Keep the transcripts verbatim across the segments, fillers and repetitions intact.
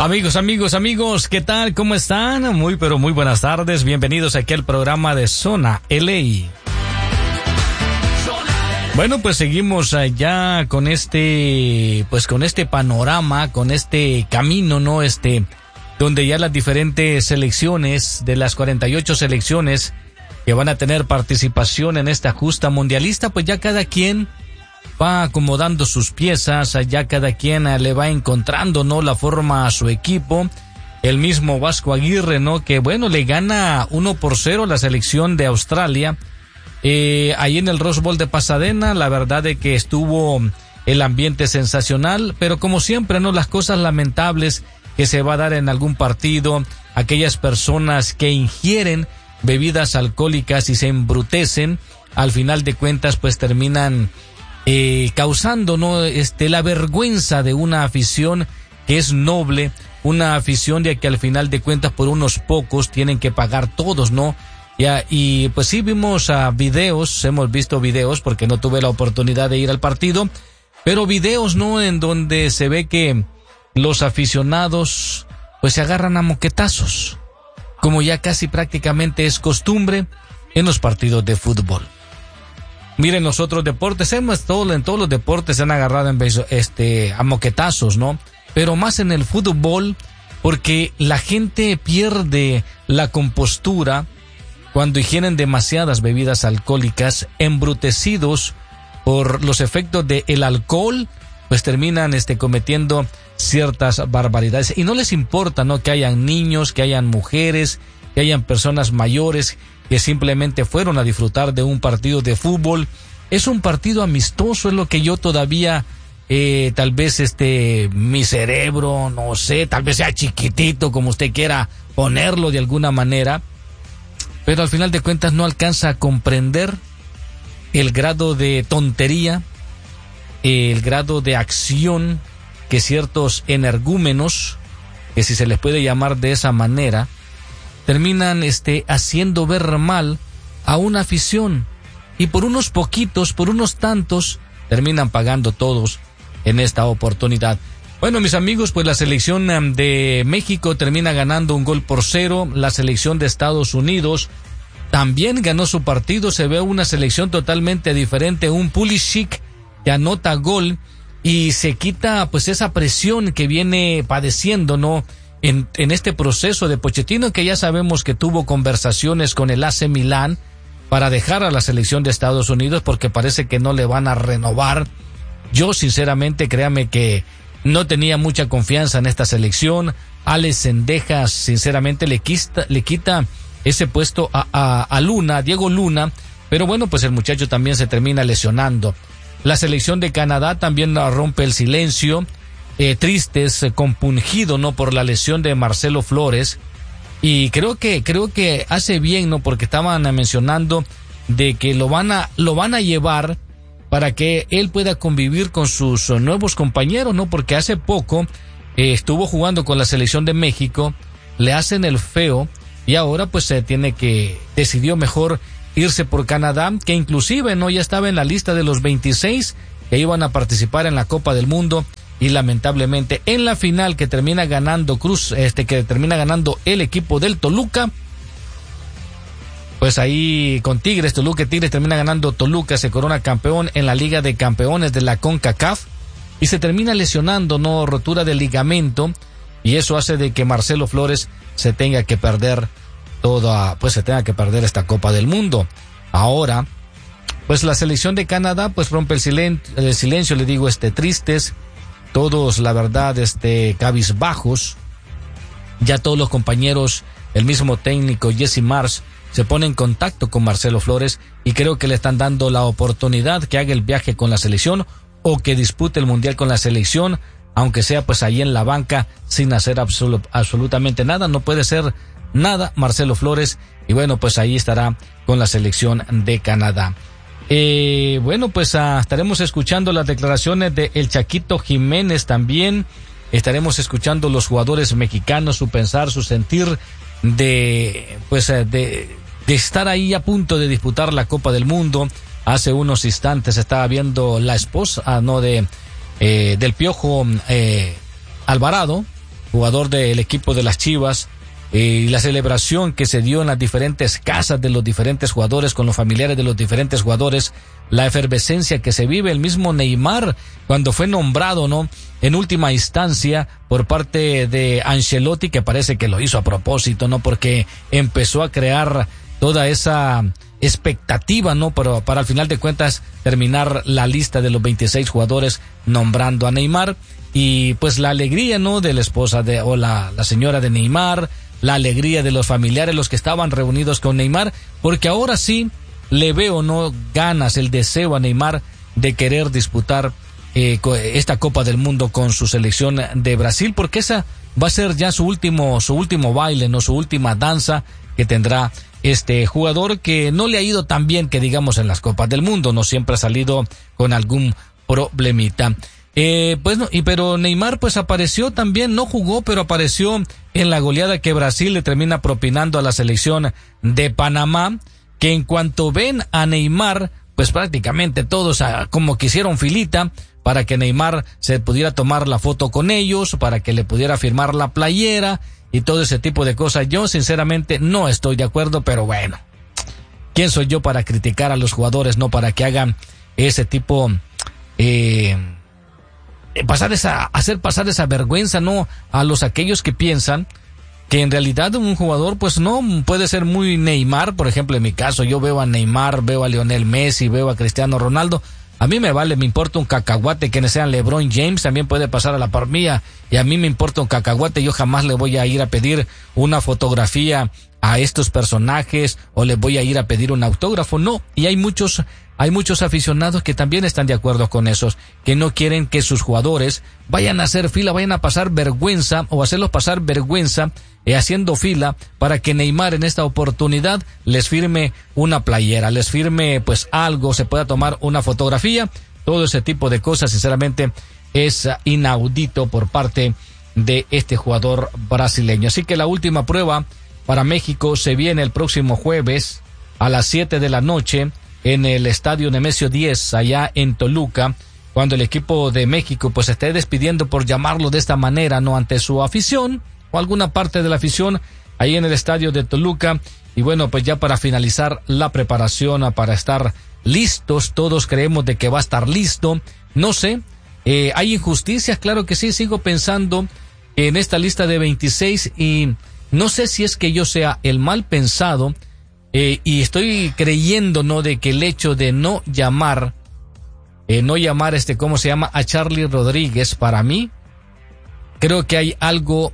Amigos, amigos, amigos, ¿qué tal? ¿Cómo están? Muy, pero muy buenas tardes. Bienvenidos aquí al programa de Zona L A. Bueno, pues seguimos allá con este, pues con este panorama, con este camino, ¿no? Este, donde ya las diferentes selecciones, de las cuarenta y ocho selecciones que van a tener participación en esta justa mundialista, pues ya cada quien va acomodando sus piezas, ya cada quien le va encontrando, ¿no?, la forma a su equipo. El mismo Vasco Aguirre, ¿no?, que bueno, le gana uno por cero la selección de Australia, eh, ahí en el Rose Bowl de Pasadena. La verdad de que estuvo el ambiente sensacional, pero como siempre, ¿no?, las cosas lamentables que se va a dar en algún partido, aquellas personas que ingieren bebidas alcohólicas y se embrutecen, al final de cuentas, pues terminan Eh, causando, ¿no?, este, la vergüenza de una afición que es noble, una afición de que al final de cuentas por unos pocos tienen que pagar todos, ¿no? Ya, y pues sí vimos uh, videos, hemos visto videos porque no tuve la oportunidad de ir al partido, pero videos, ¿no?, en donde se ve que los aficionados pues se agarran a moquetazos, como ya casi prácticamente es costumbre en los partidos de fútbol. Miren, los otros deportes, hemos todo, en todos los deportes se han agarrado en beso, este, a moquetazos, ¿no? Pero más en el fútbol, porque la gente pierde la compostura cuando ingieren demasiadas bebidas alcohólicas, embrutecidos por los efectos del alcohol, pues terminan este, cometiendo ciertas barbaridades. Y no les importa, ¿no?, que hayan niños, que hayan mujeres, que hayan personas mayores que simplemente fueron a disfrutar de un partido de fútbol. Es un partido amistoso, es lo que yo todavía, eh, tal vez este, mi cerebro, no sé, tal vez sea chiquitito, como usted quiera ponerlo de alguna manera, pero al final de cuentas no alcanza a comprender el grado de tontería, el grado de acción que ciertos energúmenos, que si se les puede llamar de esa manera, terminan este haciendo ver mal a una afición, y por unos poquitos, por unos tantos, terminan pagando todos en esta oportunidad. Bueno, mis amigos, pues la selección de México termina ganando un gol por cero. La selección de Estados Unidos también ganó su partido. Se ve una selección totalmente diferente, un Pulisic que anota gol y se quita pues esa presión que viene padeciendo, ¿no?, En, en este proceso de Pochettino, que ya sabemos que tuvo conversaciones con el A C Milán para dejar a la selección de Estados Unidos porque parece que no le van a renovar. Yo sinceramente, créame que no tenía mucha confianza en esta selección. Alex Sendejas sinceramente le quita, le quita ese puesto a, a, a Luna, a Diego Luna, pero bueno, pues el muchacho también se termina lesionando. La selección de Canadá también rompe el silencio. Eh, tristes, eh, compungido, ¿no?, por la lesión de Marcelo Flores, y creo que creo que hace bien, ¿no?, porque estaban mencionando de que lo van a lo van a llevar para que él pueda convivir con sus uh, nuevos compañeros, ¿no?, porque hace poco eh, estuvo jugando con la selección de México, le hacen el feo y ahora pues se eh, tiene que decidió mejor irse por Canadá, que inclusive no ya estaba en la lista de los veintiséis que iban a participar en la Copa del Mundo. Y lamentablemente en la final que termina ganando Cruz, este que termina ganando el equipo del Toluca, pues ahí con Tigres, Toluca, Tigres termina ganando Toluca, se corona campeón en la Liga de Campeones de la CONCACAF y se termina lesionando, no, rotura de ligamento, y eso hace de que Marcelo Flores se tenga que perder toda, pues se tenga que perder esta Copa del Mundo. Ahora, pues la selección de Canadá pues rompe el silencio, el silencio, le digo, este tristes. Todos, la verdad, este, cabizbajos. Ya todos los compañeros, el mismo técnico Jesse Marsch, se pone en contacto con Marcelo Flores y creo que le están dando la oportunidad que haga el viaje con la selección o que dispute el mundial con la selección, aunque sea pues ahí en la banca sin hacer absolu- absolutamente nada. No puede ser nada Marcelo Flores, y bueno, pues ahí estará con la selección de Canadá. Eh, bueno, pues uh, estaremos escuchando las declaraciones de El Chaquito Jiménez también. Estaremos escuchando los jugadores mexicanos, su pensar, su sentir de, pues, uh, de, de estar ahí a punto de disputar la Copa del Mundo. Hace unos instantes estaba viendo la esposa, uh, no, de, eh, del Piojo eh, Alvarado, jugador del equipo de las Chivas, y eh, la celebración que se dio en las diferentes casas de los diferentes jugadores, con los familiares de los diferentes jugadores, la efervescencia que se vive, el mismo Neymar cuando fue nombrado, ¿no?, en última instancia por parte de Ancelotti, que parece que lo hizo a propósito, ¿no?, porque empezó a crear toda esa expectativa, ¿no?, pero para al final de cuentas terminar la lista de los veintiséis jugadores nombrando a Neymar. Y pues la alegría, ¿no?, de la esposa de, o la, la señora de Neymar, la alegría de los familiares, los que estaban reunidos con Neymar, porque ahora sí le veo, ¿no?, ganas, el deseo a Neymar de querer disputar eh, esta Copa del Mundo con su selección de Brasil, porque esa va a ser ya su último, su último baile, ¿no?, su última danza que tendrá este jugador, que no le ha ido tan bien que digamos en las Copas del Mundo, no siempre ha salido con algún problemita. Eh, pues no, y pero Neymar pues apareció también, no jugó, pero apareció en la goleada que Brasil le termina propinando a la selección de Panamá, que en cuanto ven a Neymar, pues prácticamente todos a, como que hicieron filita para que Neymar se pudiera tomar la foto con ellos, para que le pudiera firmar la playera y todo ese tipo de cosas. Yo sinceramente no estoy de acuerdo, pero bueno, ¿quién soy yo para criticar a los jugadores, no, para que hagan ese tipo eh pasar esa, hacer pasar esa vergüenza, no, a los aquellos que piensan que en realidad un jugador pues no puede ser muy Neymar? Por ejemplo, en mi caso, yo veo a Neymar, veo a Lionel Messi, veo a Cristiano Ronaldo. A mí me vale, me importa un cacahuate que sean LeBron James, también puede pasar a la par mía, y a mí me importa un cacahuate. Yo jamás le voy a ir a pedir una fotografía a estos personajes o les voy a ir a pedir un autógrafo, no. Y hay muchos Hay muchos aficionados que también están de acuerdo con esos, que no quieren que sus jugadores vayan a hacer fila, vayan a pasar vergüenza o hacerlos pasar vergüenza eh, haciendo fila para que Neymar en esta oportunidad les firme una playera, les firme pues algo, se pueda tomar una fotografía. Todo ese tipo de cosas sinceramente es inaudito por parte de este jugador brasileño. Así que la última prueba para México se viene el próximo jueves a las siete de la noche en el estadio Nemesio diez, allá en Toluca, cuando el equipo de México pues esté despidiendo, por llamarlo de esta manera, no, ante su afición o alguna parte de la afición ahí en el estadio de Toluca. Y bueno, pues ya para finalizar la preparación, para estar listos, todos creemos de que va a estar listo. No sé, eh, hay injusticias, claro que sí, sigo pensando en esta lista de veintiséis y no sé si es que yo sea el mal pensado. Eh, y estoy creyendo, ¿no?, de que el hecho de no llamar, eh, no llamar este, ¿cómo se llama?, a Charly Rodríguez, para mí, creo que hay algo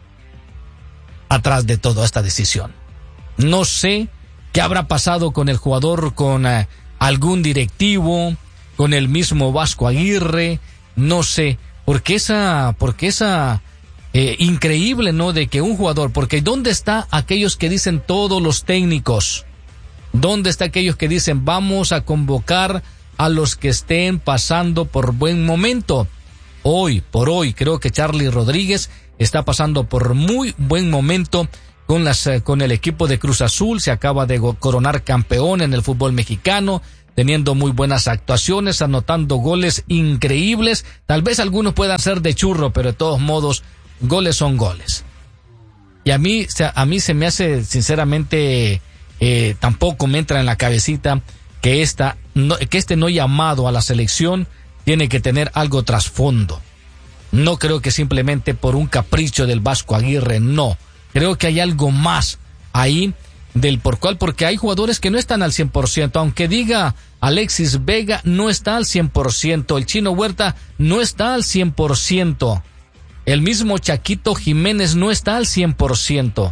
atrás de toda esta decisión. No sé qué habrá pasado con el jugador, con eh, algún directivo, con el mismo Vasco Aguirre, no sé, porque esa, porque esa... Eh, increíble, ¿no?, de que un jugador, porque ¿dónde está aquellos que dicen todos los técnicos? ¿Dónde está aquellos que dicen vamos a convocar a los que estén pasando por buen momento? Hoy, por hoy, creo que Charly Rodríguez está pasando por muy buen momento con las, eh, con el equipo de Cruz Azul. Se acaba de coronar campeón en el fútbol mexicano, teniendo muy buenas actuaciones, anotando goles increíbles. Tal vez algunos puedan ser de churro, pero de todos modos, goles son goles. Y a mí, a mí se me hace, sinceramente, eh, tampoco me entra en la cabecita que esta, no, que este no llamado a la selección tiene que tener algo trasfondo. No creo que simplemente por un capricho del Vasco Aguirre, no. Creo que hay algo más ahí del por cual, porque hay jugadores que no están al cien por ciento, aunque diga Alexis Vega no está al cien por ciento, el Chino Huerta no está al cien por ciento. El mismo Chaquito Jiménez no está al cien por ciento.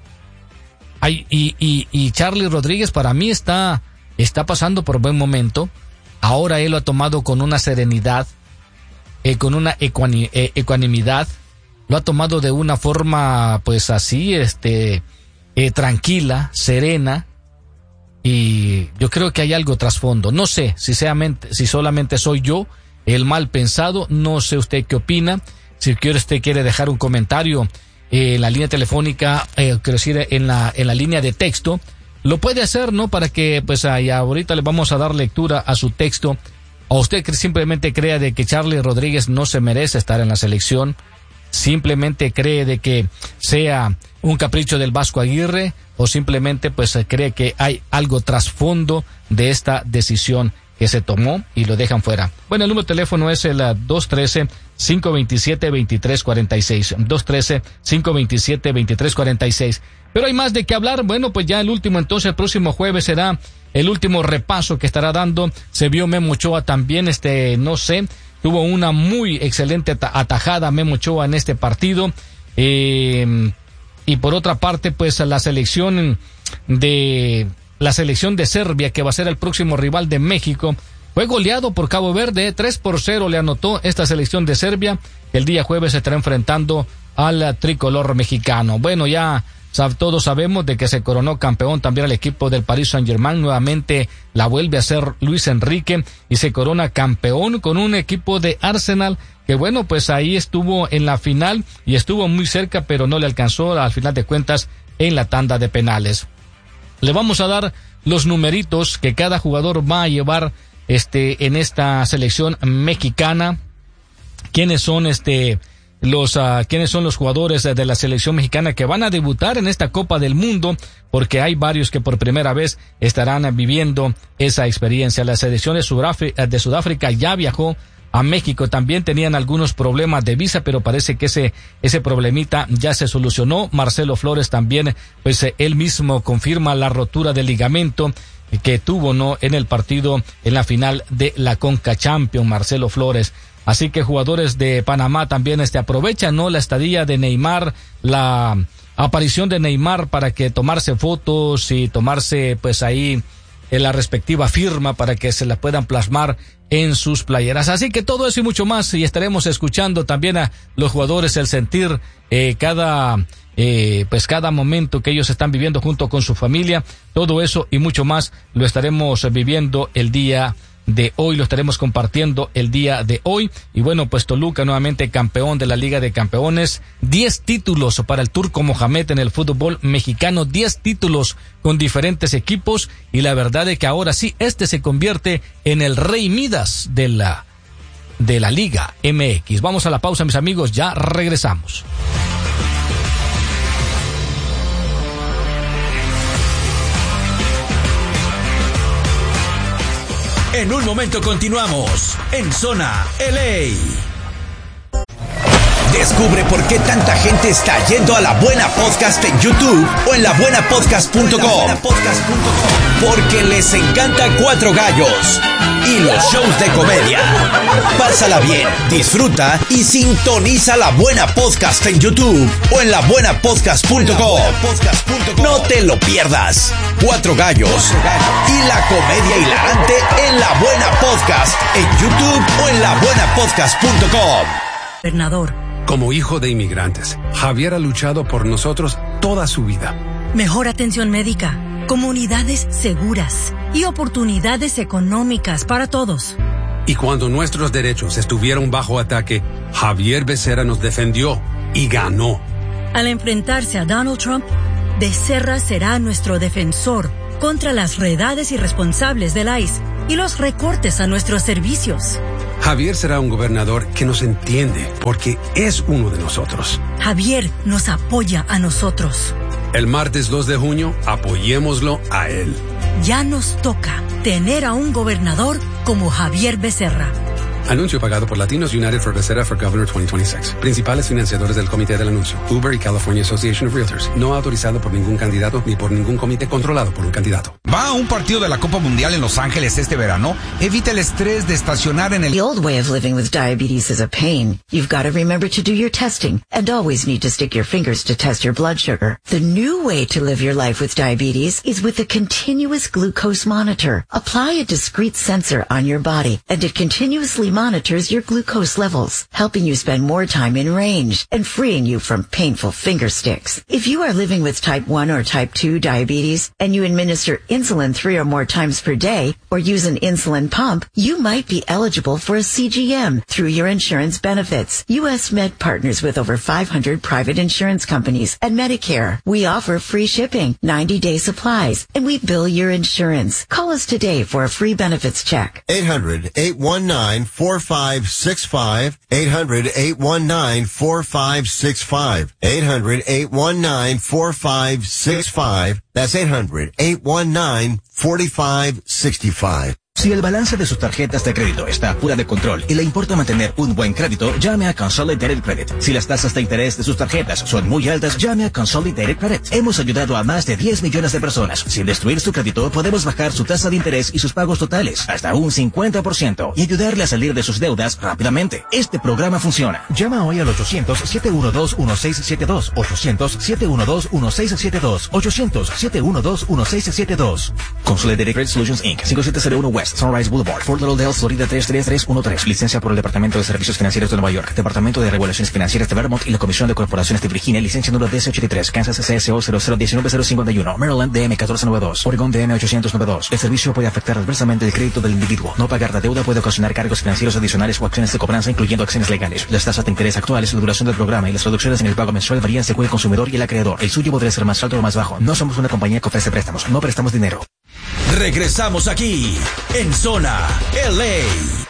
Ay, y, y, y Charly Rodríguez para mí está, está pasando por buen momento. Ahora él lo ha tomado con una serenidad, eh, con una ecuani, eh, ecuanimidad. Lo ha tomado de una forma, pues así, este, eh, tranquila, serena. Y yo creo que hay algo trasfondo. No sé si, seamente, si solamente soy yo el mal pensado. No sé usted qué opina. Si quiere, usted quiere dejar un comentario eh, en la línea telefónica, eh, quiero decir, en la, en la línea de texto, lo puede hacer, ¿no? Para que, pues, ahí ahorita le vamos a dar lectura a su texto. O usted que simplemente crea de que Charly Rodríguez no se merece estar en la selección. simplemente cree de que sea un capricho del Vasco Aguirre o simplemente pues cree que hay algo trasfondo de esta decisión que se tomó y lo dejan fuera. Bueno, el número de teléfono es el dos uno tres, cinco dos siete, dos tres cuatro seis, dos uno tres, cinco dos siete, dos tres cuatro seis. Pero hay más de qué hablar. Bueno, pues ya el último, entonces el próximo jueves será el último repaso que estará dando. Se vio Memo Ochoa también, este, no sé, tuvo una muy excelente atajada Memo Ochoa en este partido. Eh, y por otra parte, pues la selección de... La selección de Serbia, que va a ser el próximo rival de México, fue goleado por Cabo Verde, tres por cero le anotó esta selección de Serbia. El día jueves se estará enfrentando al tricolor mexicano. Bueno, ya sab- todos sabemos de que se coronó campeón también el equipo del Paris Saint-Germain. Nuevamente la vuelve a hacer Luis Enrique y se corona campeón con un equipo de Arsenal que bueno, pues ahí estuvo en la final y estuvo muy cerca, pero no le alcanzó al final de cuentas en la tanda de penales. Le vamos a dar los numeritos que cada jugador va a llevar este en esta selección mexicana. ¿Quiénes son este los uh, quiénes son los jugadores de la selección mexicana que van a debutar en esta Copa del Mundo? Porque hay varios que por primera vez estarán viviendo esa experiencia. La selección de Sudáfrica, de Sudáfrica ya viajó a México. También tenían algunos problemas de visa, pero parece que ese ese problemita ya se solucionó. Marcelo Flores también, pues eh, él mismo confirma la rotura del ligamento que tuvo no en el partido en la final de la Conca Champions, Marcelo Flores. Así que jugadores de Panamá también este aprovechan no la estadía de Neymar, la aparición de Neymar para que tomarse fotos y tomarse pues ahí en la respectiva firma para que se la puedan plasmar en sus playeras. Así que todo eso y mucho más, y estaremos escuchando también a los jugadores el sentir eh, cada eh, pues cada momento que ellos están viviendo junto con su familia. Todo eso y mucho más lo estaremos viviendo el día de hoy, lo estaremos compartiendo el día de hoy. Y bueno, pues Toluca nuevamente campeón de la Liga de Campeones, diez títulos para el Turco Mohamed en el fútbol mexicano, diez títulos con diferentes equipos, y la verdad es que ahora sí, este se convierte en el Rey Midas de la, de la Liga M X. Vamos a la pausa, mis amigos, ya regresamos. En un momento continuamos en Zona L A. Descubre por qué tanta gente está yendo a La Buena Podcast en YouTube o en la buena podcast punto com. Porque les encanta Cuatro Gallos y los shows de comedia. Pásala bien, disfruta y sintoniza La Buena Podcast en YouTube o en la buena podcast punto com. No te lo pierdas. Cuatro Gallos y la comedia hilarante en La Buena Podcast en YouTube o en la buena podcast punto com. Gobernador. Como hijo de inmigrantes, Javier ha luchado por nosotros toda su vida. Mejor atención médica, comunidades seguras y oportunidades económicas para todos. Y cuando nuestros derechos estuvieron bajo ataque, Javier Becerra nos defendió y ganó. Al enfrentarse a Donald Trump, Becerra será nuestro defensor contra las redades irresponsables del I C E y los recortes a nuestros servicios. Javier será un gobernador que nos entiende porque es uno de nosotros. Javier nos apoya a nosotros. El martes dos de junio, apoyémoslo a él. Ya nos toca tener a un gobernador como Javier Becerra. Anuncio pagado por Latinos United for Becerra for Governor veinte veintiséis. Principales financiadores del comité del anuncio: Uber y California Association of Realtors. No autorizado por ningún candidato ni por ningún comité controlado por un candidato. ¿Va a un partido de la Copa Mundial en Los Ángeles este verano? Evita el estrés de estacionar en el... The old way of living with diabetes is a pain. You've got to remember to do your testing and always need to stick your fingers to test your blood sugar. The new way to live your life with diabetes is with a continuous glucose monitor. Apply a discrete sensor on your body and it continuously monitors your glucose levels, helping you spend more time in range and freeing you from painful finger sticks. If you are living with type one or type two diabetes and you administer insulin three or more times per day or use an insulin pump, you might be eligible for a C G M through your insurance benefits. U S Med partners with over five hundred private insurance companies and Medicare. We offer free shipping, ninety day supplies, and we bill your insurance. Call us today for a free benefits check. eight hundred, eight one nine, four five six five. eight hundred, eight one nine, four five six five. eight hundred, eight one nine, four five six five. That's eight hundred, eight one nine, four five six five. Si el balance de sus tarjetas de crédito está fuera de control y le importa mantener un buen crédito, llame a Consolidated Credit. Si las tasas de interés de sus tarjetas son muy altas, llame a Consolidated Credit. Hemos ayudado a más de diez millones de personas. Sin destruir su crédito, podemos bajar su tasa de interés y sus pagos totales hasta un cincuenta por ciento y ayudarle a salir de sus deudas rápidamente. Este programa funciona. Llama hoy al ochocientos, siete uno dos, uno seis siete dos. ochocientos, siete uno dos, uno seis siete dos. ochocientos, siete uno dos, uno seis siete dos. Consolidated Credit Solutions incorporated. cinco siete cero uno West Sunrise Boulevard, Fort Lauderdale, Florida tres tres tres uno tres. Licencia por el Departamento de Servicios Financieros de Nueva York, Departamento de Regulaciones Financieras de Vermont y la Comisión de Corporaciones de Virginia. Licencia número D S ochenta y tres. Kansas C S O cero cero uno nueve cero cinco uno. Maryland D M catorce noventa y dos. Oregon D M ochocientos noventa y dos. El servicio puede afectar adversamente el crédito del individuo. No pagar la deuda puede ocasionar cargos financieros adicionales o acciones de cobranza, incluyendo acciones legales. Las tasas de interés actuales, la duración del programa y las reducciones en el pago mensual varían según el consumidor y el acreedor. El suyo podría ser más alto o más bajo. No somos una compañía que ofrece préstamos. No prestamos dinero. Regresamos aquí en Zona L A.